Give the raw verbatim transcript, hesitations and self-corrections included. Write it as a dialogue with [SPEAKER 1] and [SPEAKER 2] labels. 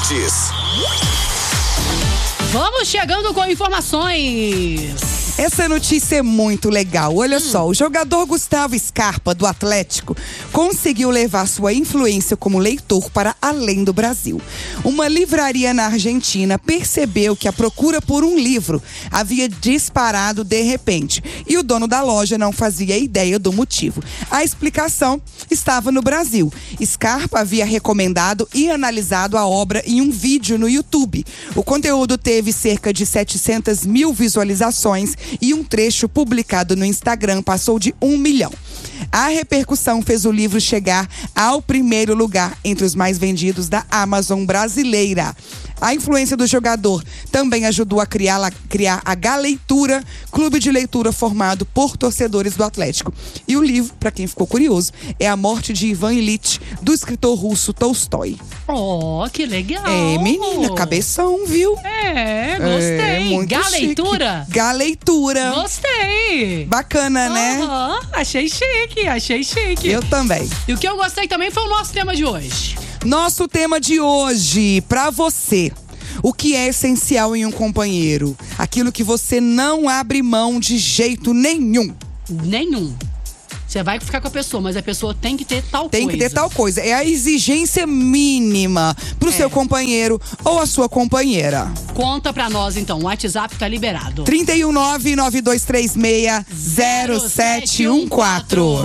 [SPEAKER 1] Esportes.
[SPEAKER 2] Vamos chegando com informações.
[SPEAKER 3] Essa notícia é muito legal. Olha hum. só, o jogador Gustavo Scarpa, do Atlético, conseguiu levar sua influência como leitor para além do Brasil. Uma livraria na Argentina percebeu que a procura por um livro havia disparado de repente. E o dono da loja não fazia ideia do motivo. A explicação estava no Brasil. Scarpa havia recomendado e analisado a obra em um vídeo no YouTube. O conteúdo teve cerca de setecentas mil visualizações e um trecho publicado no Instagram passou de um milhão. A repercussão fez o livro chegar ao primeiro lugar entre os mais vendidos da Amazon brasileira. A influência do jogador também ajudou a criar, a criar a Galeitura, clube de leitura formado por torcedores do Atlético. E o livro, para quem ficou curioso, é A Morte de Ivan Ilitch, do escritor russo Tolstói.
[SPEAKER 2] Oh, que legal!
[SPEAKER 3] É, menina, cabeção, viu?
[SPEAKER 2] É, gostei.
[SPEAKER 3] É, muito
[SPEAKER 2] Galeitura?
[SPEAKER 3] Chique. Galeitura.
[SPEAKER 2] Gostei.
[SPEAKER 3] Bacana, né?
[SPEAKER 2] Uhum, achei chique, achei chique.
[SPEAKER 3] Eu também.
[SPEAKER 2] E o que eu gostei também foi o nosso tema de hoje.
[SPEAKER 3] Nosso tema de hoje, pra você. O que é essencial em um companheiro? Aquilo que você não abre mão de jeito nenhum.
[SPEAKER 2] Nenhum. Você vai ficar com a pessoa, mas a pessoa tem que ter tal
[SPEAKER 3] tem
[SPEAKER 2] coisa.
[SPEAKER 3] Tem que ter tal coisa. É a exigência mínima pro é. seu companheiro ou a sua companheira.
[SPEAKER 2] Conta pra nós, então. O WhatsApp tá liberado.
[SPEAKER 3] trinta e um, nove nove dois três seis, zero sete um quatro.